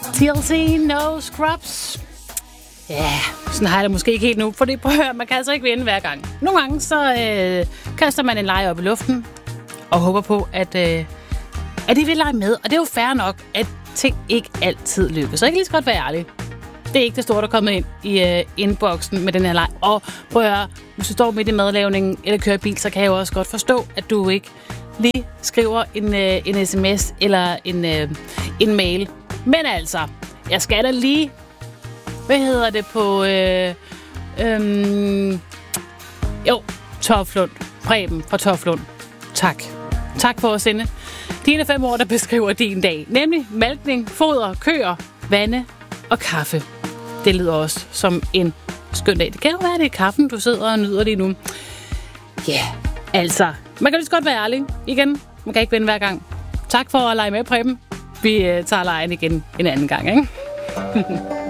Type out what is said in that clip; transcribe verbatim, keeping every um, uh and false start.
T L C, No Scrubs. Ja, sådan har jeg det måske ikke helt nu, for det prøver man kan altså ikke vinde hver gang. Nogle gange så øh, kaster man en lege op i luften og håber på, at, øh, at de vil lege med. Og det er jo fair nok, at ting ikke altid lykkes. Så jeg kan lige så godt være ærlig. Det er ikke det store, der er kommet ind i øh, inboxen med den her leg. Og prøv at høre, hvis du står midt i madlavningen eller kører bil, så kan jeg jo også godt forstå, at du ikke lige skriver en, øh, en sms eller en, øh, en mail. Men altså, jeg skal da lige... Hvad hedder det på... Øh, øh, jo, Toflund. Preben fra Toflund. Tak. Tak for at sende dine fem ord, der beskriver din dag. Nemlig malkning, foder, køer, vande og kaffe. Det lyder også som en skøn dag. Det kan jo være, det er kaffen, du sidder og nyder lige nu. Ja, yeah, altså. Man kan lige så godt være ærlig. Igen, man kan ikke vinde hver gang. Tak for at lege med, Preben. Vi øh, tager lejen igen en anden gang, ikke?